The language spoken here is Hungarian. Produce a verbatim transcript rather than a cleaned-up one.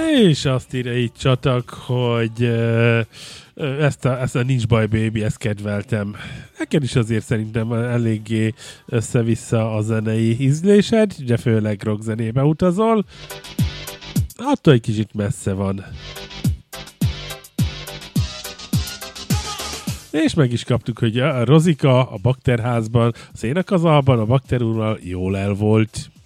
És azt írja így Csatak, hogy uh, ezt, a, ezt a Nincs Baj Baby, ezt kedveltem. Neked is azért szerintem eléggé össze-vissza a zenei ízlésed, ugye főleg rock zenébe utazol. Attól egy kicsit messze van. És meg is kaptuk, hogy a Rozika a Bakterházban, a Szénakazalban, a Bakterúrral jól el volt.